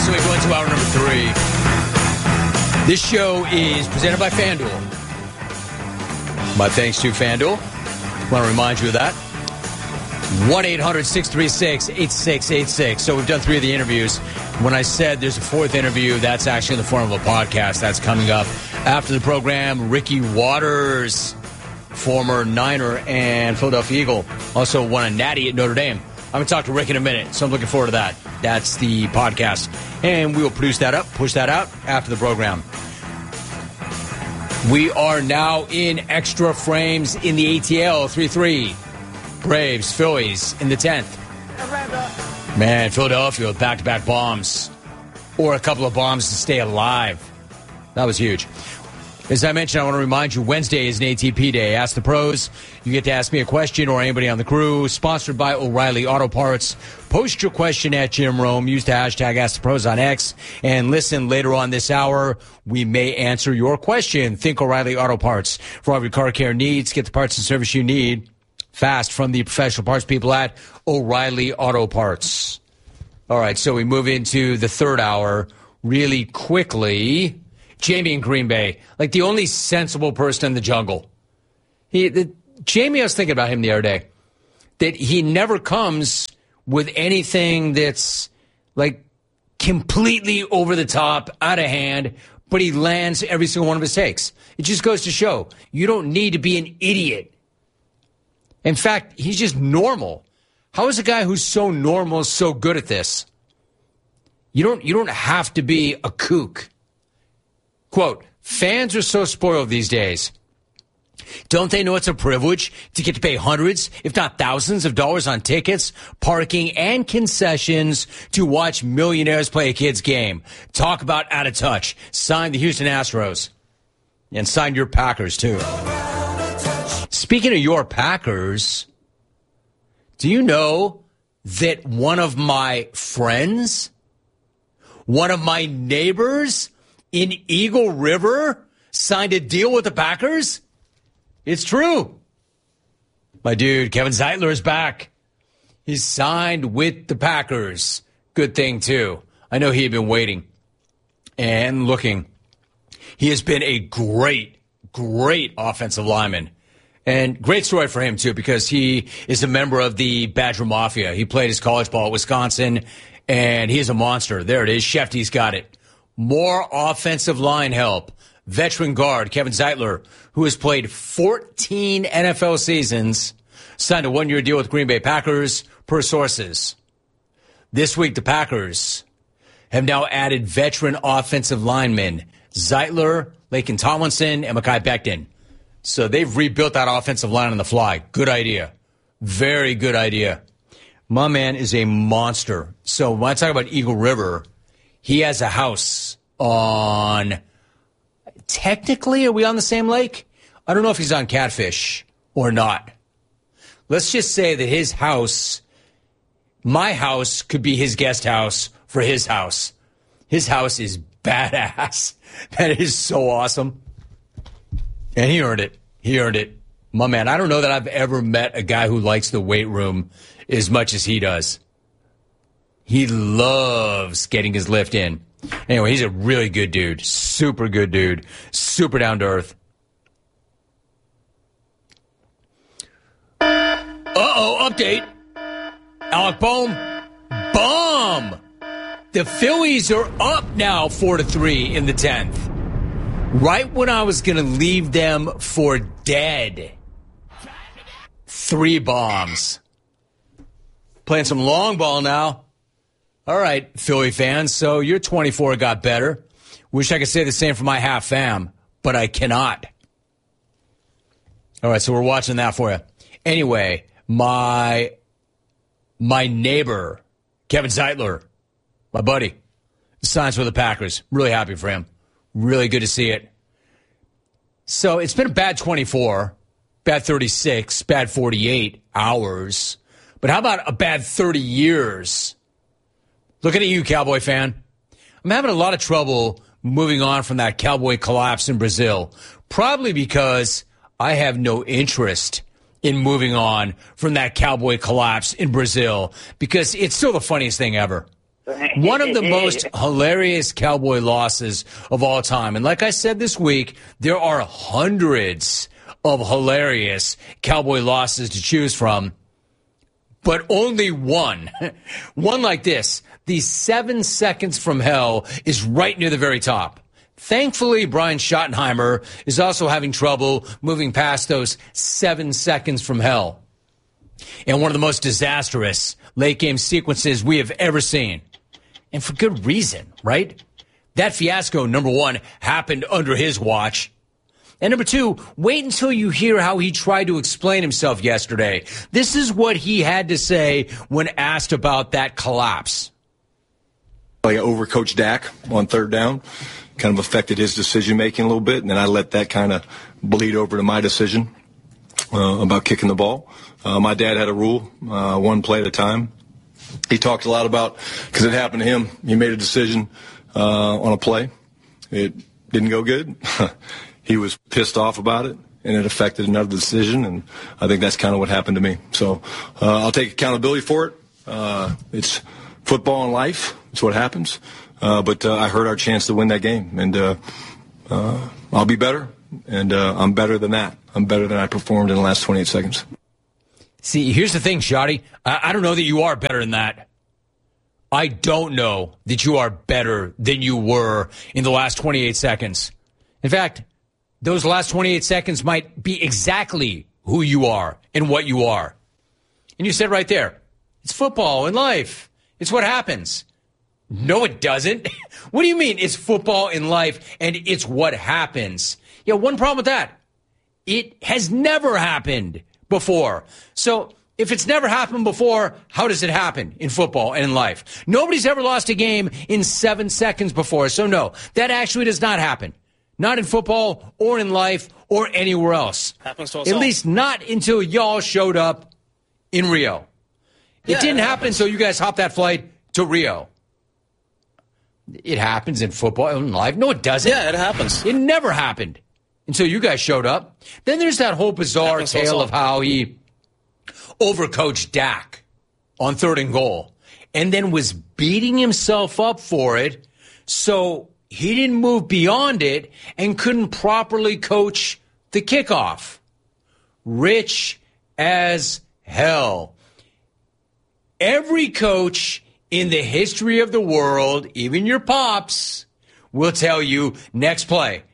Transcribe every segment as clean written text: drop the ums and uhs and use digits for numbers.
So we go into hour number 3. This show is presented by FanDuel. My thanks to FanDuel. Want to remind you of that. 1-800-636-8686. So we've done 3 of the interviews. When I said there's a 4th interview, that's actually in the form of a podcast. That's coming up after the program. Ricky Watters, former Niner and Philadelphia Eagle, also won a natty at Notre Dame. I'm going to talk to Rick in a minute, so I'm looking forward to that. That's the podcast. And we will produce that up, push that out after the program. We are now in extra frames in the ATL 3-3. Braves, Phillies in the 10th. Man, Philadelphia with back-to-back bombs. Or a couple of bombs to stay alive. That was huge. As I mentioned, I want to remind you, Wednesday is an ATP day. Ask the pros. You get to ask me a question or anybody on the crew. Sponsored by O'Reilly Auto Parts. Post your question at Jim Rome. Use the hashtag Ask the Pros on X. And listen, later on this hour, we may answer your question. Think O'Reilly Auto Parts. For all of your car care needs, get the parts and service you need fast from the professional parts people at O'Reilly Auto Parts. All right, so we move into the third hour really quickly. Jamie in Green Bay, like the only sensible person in the jungle. Jamie, I was thinking about him the other day, that he never comes with anything that's like completely over the top, out of hand, but he lands every single one of his takes. It just goes to show you don't need to be an idiot. In fact, he's just normal. How is a guy who's so normal so good at this? You don't have to be a kook. Quote, fans are so spoiled these days. Don't they know it's a privilege to get to pay hundreds, if not thousands of dollars on tickets, parking, and concessions to watch millionaires play a kid's game? Talk about out of touch. Sign the Houston Astros. And sign your Packers, too. Speaking of your Packers, do you know that one of my friends, one of my neighbors in Eagle River signed a deal with the Packers? It's true. My dude, Kevin Zeitler, is back. He's signed with the Packers. Good thing, too. I know he had been waiting and looking. He has been a great offensive lineman. And great story for him, too, because he is a member of the Badger Mafia. He played his college ball at Wisconsin, and he is a monster. There it is. Shefty's got it. More offensive line help. Veteran guard Kevin Zeitler, who has played 14 NFL seasons, signed a 1-year deal with Green Bay Packers, per sources. This week, the Packers have now added veteran offensive linemen Zeitler, Laken Tomlinson, and Mekhi Becton. So they've rebuilt that offensive line on the fly. Good idea. Very good idea. My man is a monster. So when I talk about Eagle River, he has a house on, technically, are we on the same lake? I don't know if he's on Catfish or not. Let's just say that his house, my house, could be his guest house for his house. His house is badass. That is so awesome. And he earned it. He earned it. My man, I don't know that I've ever met a guy who likes the weight room as much as he does. He loves getting his lift in. Anyway, he's a really good dude. Super good dude. Super down to earth. Uh-oh, update. Alec Bohm. Bomb. The Phillies are up now 4-3 in the 10th. Right when I was going to leave them for dead. 3 bombs. Playing some long ball now. All right, Philly fans, so your 24 got better. Wish I could say the same for my half fam, but I cannot. All right, so we're watching that for you. Anyway, my neighbor, Kevin Zeitler, my buddy, signs for the Packers. Really happy for him. Really good to see it. So it's been a bad 24, bad 36, bad 48 hours. But how about a bad 30 years? Looking at you, Cowboy fan. I'm having a lot of trouble moving on from that Cowboy collapse in Brazil. Probably because I have no interest in moving on from that Cowboy collapse in Brazil. Because it's still the funniest thing ever. One of the most hilarious Cowboy losses of all time. And like I said this week, there are hundreds of hilarious Cowboy losses to choose from, but only one. One like this. The 7 seconds from hell is right near the very top. Thankfully, Brian Schottenheimer is also having trouble moving past those 7 seconds from hell. And one of the most disastrous late-game sequences we have ever seen. And for good reason, right? That fiasco, number one, happened under his watch. And number two, wait until you hear how he tried to explain himself yesterday. This is what he had to say when asked about that collapse. I overcoached Dak on third down, kind of affected his decision-making a little bit, and then I let that kind of bleed over to my decision about kicking the ball. My dad had a rule, one play at a time. He talked a lot about, because it happened to him, he made a decision on a play. It didn't go good. He was pissed off about it, and it affected another decision, and I think that's kind of what happened to me. So I'll take accountability for it. It's football and life. It's what happens. But I hurt our chance to win that game, and I'll be better, and I'm better than that. I'm better than I performed in the last 28 seconds. See, here's the thing, Shotty. I don't know that you are better than that. I don't know that you are better than you were in the last 28 seconds. In fact, those last 28 seconds might be exactly who you are and what you are. And you said right there, it's football and life. It's what happens. No, it doesn't. What do you mean it's football in life and it's what happens? Yeah, one problem with that. It has never happened before. So if it's never happened before, how does it happen in football and in life? Nobody's ever lost a game in 7 seconds before. So no, that actually does not happen. Not in football or in life or anywhere else. Happens to us At all. least not until y'all showed up in Rio. It didn't happen until you guys hopped that flight to Rio. It happens in football and in life. No, it doesn't. Yeah, it happens. It never happened until you guys showed up. Then there's that whole bizarre tale of how he overcoached Dak on 3rd and goal and then was beating himself up for it. So he didn't move beyond it and couldn't properly coach the kickoff. Rich as hell. Every coach in the history of the world, even your pops, will tell you next play,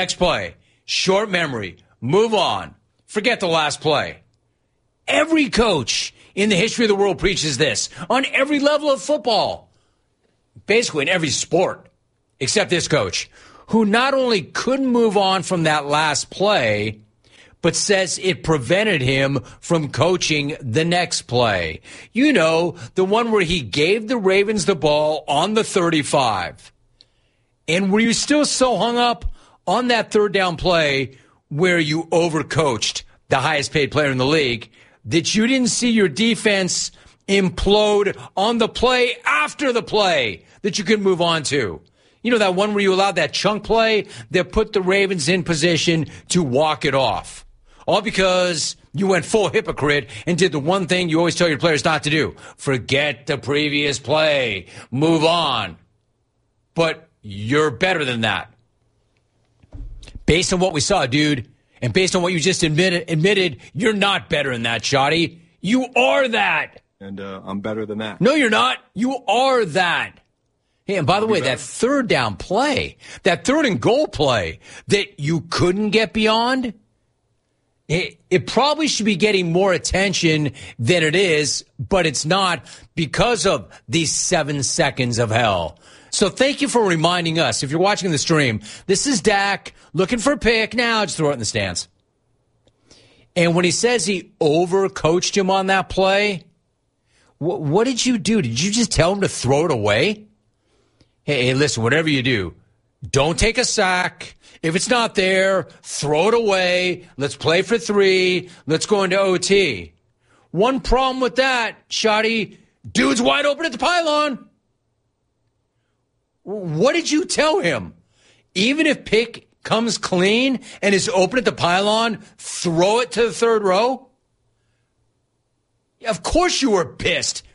short memory, move on, forget the last play. Every coach in the history of the world preaches this on every level of football, basically in every sport, except this coach, who not only couldn't move on from that last play, but says it prevented him from coaching the next play. You know, the one where he gave the Ravens the ball on the 35. And were you still so hung up on that 3rd down play where you overcoached the highest paid player in the league that you didn't see your defense implode on the play after the play that you could move on to? You know, that one where you allowed that chunk play that put the Ravens in position to walk it off. All because you went full hypocrite and did the one thing you always tell your players not to do. Forget the previous play. Move on. But you're better than that. Based on what we saw, dude, and based on what you just admitted, you're not better than that, Shotty. You are that. And I'm better than that. No, you're not. You are that. Hey, and by the way, that 3rd down play, that 3rd and goal play that you couldn't get beyond, it probably should be getting more attention than it is, but it's not because of these 7 seconds of hell. So thank you for reminding us. If you're watching the stream, this is Dak looking for a pick. Now just throw it in the stands. And when he says he overcoached him on that play, what did you do? Did you just tell him to throw it away? Hey, listen, whatever you do, don't take a sack. If it's not there, throw it away. Let's play for 3. Let's go into OT. One problem with that, Shotty, dude's wide open at the pylon. What did you tell him? Even if pick comes clean and is open at the pylon, throw it to the 3rd row? Of course you were pissed.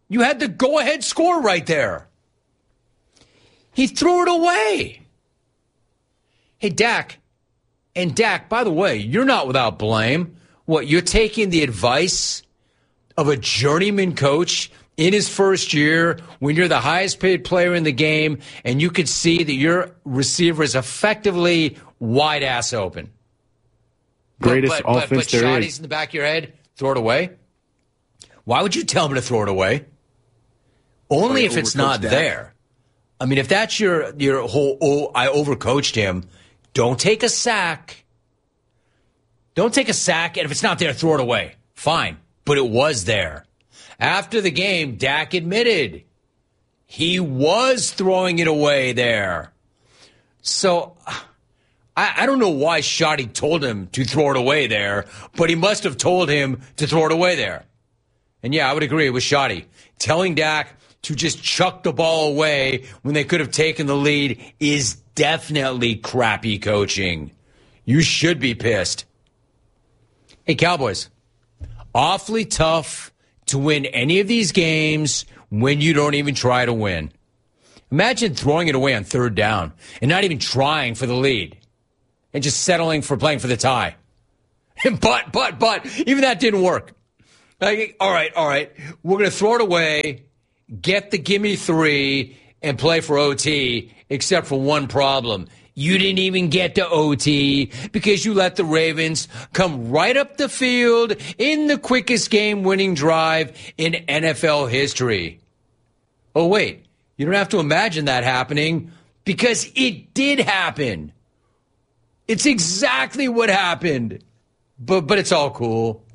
You had the go-ahead score right there. He threw it away. Hey, Dak. And Dak, by the way, you're not without blame. What, you're taking the advice of a journeyman coach in his first year when you're the highest paid player in the game and you could see that your receiver is effectively wide ass open. Greatest offense but there Shoddy's is. in the back of your head, throw it away? Why would you tell him to throw it away? Only if it's not there. I mean, if that's your whole, I overcoached him, don't take a sack. Don't take a sack, and if it's not there, throw it away. Fine, but it was there. After the game, Dak admitted he was throwing it away there. So I don't know why Shoddy told him to throw it away there, but he must have told him to throw it away there. And yeah, I would agree with Shoddy. Telling Dak to just chuck the ball away when they could have taken the lead is definitely crappy coaching. You should be pissed. Hey, Cowboys, awfully tough to win any of these games when you don't even try to win. Imagine throwing it away on third down and not even trying for the lead and just settling for playing for the tie. But, even that didn't work. Like, all right, we're going to throw it away, get the gimme 3, and play for OT, except for one problem. You didn't even get to OT because you let the Ravens come right up the field in the quickest game-winning drive in NFL history. Oh, wait, you don't have to imagine that happening because it did happen. It's exactly what happened. But it's all cool.